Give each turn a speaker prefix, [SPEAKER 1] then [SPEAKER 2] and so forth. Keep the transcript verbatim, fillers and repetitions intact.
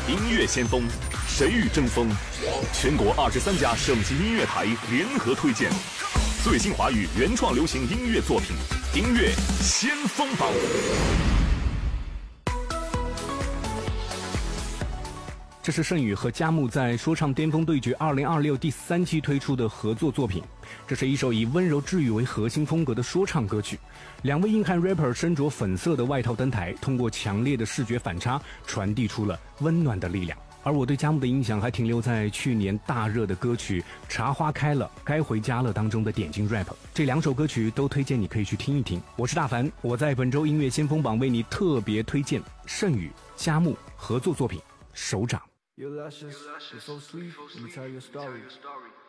[SPEAKER 1] 音乐先锋，谁与争锋？全国二十三家省级音乐台联合推荐最新华语原创流行音乐作品，音乐先锋榜。
[SPEAKER 2] 这是盛宇和佳木在说唱巅峰对决二零二六第三期推出的合作作品。这是一首以温柔治愈为核心风格的说唱歌曲。两位硬汉 rapper 身着粉色的外套登台，通过强烈的视觉反差，传递出了温暖的力量。而我对佳木的印象还停留在去年大热的歌曲《茶花开了，该回家了》当中的点睛 rap。这两首歌曲都推荐你可以去听一听。我是大凡，我在本周音乐先锋榜为你特别推荐盛宇、佳木合作作品《手掌》。
[SPEAKER 3] Your lashes, you're so sweet, let me tell you a story.